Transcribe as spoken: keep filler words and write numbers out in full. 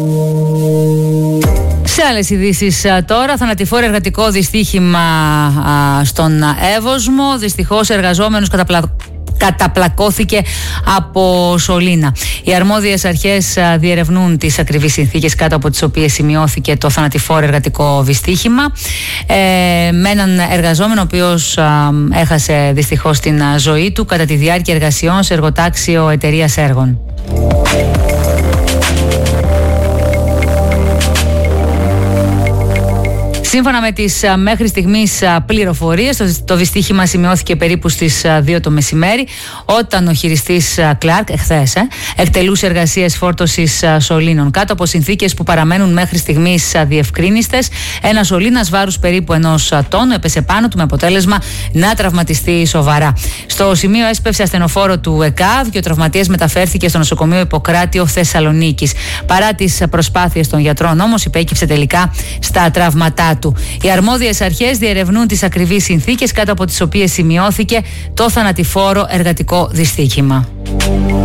Σε άλλες ειδήσεις τώρα, θανατηφόρο εργατικό δυστύχημα στον Εύωσμο. Δυστυχώς εργαζόμενος καταπλα... καταπλακώθηκε από σωλήνα. Οι αρμόδιες αρχές διερευνούν τις ακριβείς συνθήκες κάτω από τις οποίες σημειώθηκε το θανατηφόρο εργατικό δυστύχημα ε, με έναν εργαζόμενο ο οποίος α, έχασε δυστυχώς την ζωή του κατά τη διάρκεια εργασιών σε εργοτάξιο εταιρείας έργων. Σύμφωνα με τις μέχρι στιγμής πληροφορίες, το, το δυστύχημα σημειώθηκε περίπου στις δύο το μεσημέρι, όταν ο χειριστής Κλάρκ, εχθές, ε, εκτελούσε εργασίες φόρτωσης σωλήνων. Κάτω από συνθήκες που παραμένουν μέχρι στιγμής διευκρίνιστες, ένας σωλήνας βάρους περίπου ενός τόνου έπεσε πάνω του με αποτέλεσμα να τραυματιστεί σοβαρά. Στο σημείο έσπευσε ασθενοφόρο του ΕΚΑΒ και ο τραυματίας μεταφέρθηκε στο νοσοκομείο Ιπποκράτιο Θεσσαλονίκης. Παρά τις προσπάθειες των γιατρών, όμως, υπέκυψε τελικά στα τραύματά του. Οι αρμόδιες αρχές διερευνούν τις ακριβείς συνθήκες κάτω από τις οποίες σημειώθηκε το θανατηφόρο εργατικό δυστύχημα.